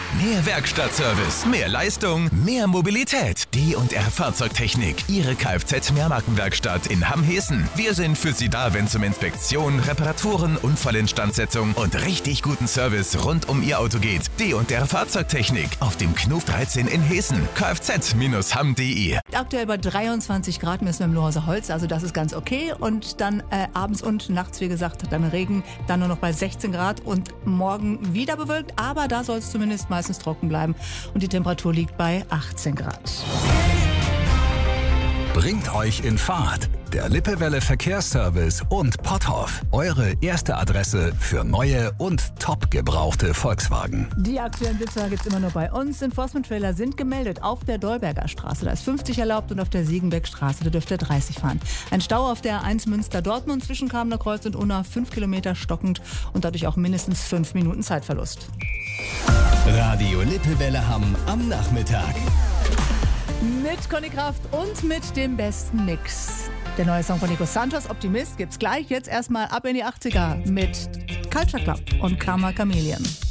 Mehr Werkstattservice, mehr Leistung, mehr Mobilität. D&R Fahrzeugtechnik, Ihre Kfz-Mehrmarkenwerkstatt in Hamm-Hessen. Wir sind für Sie da, wenn es um Inspektion, Reparaturen, Unfallinstandsetzung und richtig guten Service rund um Ihr Auto geht. D&R Fahrzeugtechnik auf dem Knuf 13 in Hessen. kfz-hamm.de. Aktuell bei 23 Grad messen wir im Lohauser Holz, also das ist ganz okay. Und dann abends und nachts, wie gesagt, dann Regen, dann nur noch bei 16 Grad und morgen wieder bewölkt. Aber da soll es zumindest meistens trocken bleiben und die Temperatur liegt bei 18 Grad. Bringt euch in Fahrt. Der Lippewelle Verkehrsservice und Potthoff. Eure erste Adresse für neue und top gebrauchte Volkswagen. Die aktuellen Blitzer gibt es immer nur bei uns. Enforcement-Trailer sind gemeldet auf der Dolberger Straße. Da ist 50 erlaubt und auf der Siegenbeckstraße, da dürft ihr 30 fahren. Ein Stau auf der A1 Münster-Dortmund zwischen Kamener Kreuz und Unna, 5 Kilometer stockend und dadurch auch mindestens 5 Minuten Zeitverlust. Radio Lippewelle Hamm am Nachmittag. Mit Conny Kraft und mit dem besten Mix. Der neue Song von Nico Santos, Optimist, gibt's gleich. Jetzt erstmal ab in die 80er mit Culture Club und Karma Chameleon.